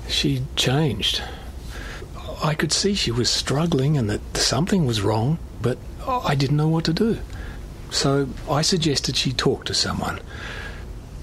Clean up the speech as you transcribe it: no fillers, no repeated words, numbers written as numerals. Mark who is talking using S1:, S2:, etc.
S1: She changed. I could see she was struggling and that something was wrong, but I didn't know what to do. So I suggested she talk to someone.